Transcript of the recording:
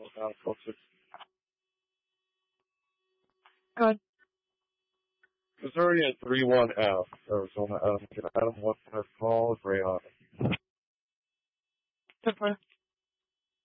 Good. It's already at 3-1 F, Arizona F. Adam, what's that call? Rayon.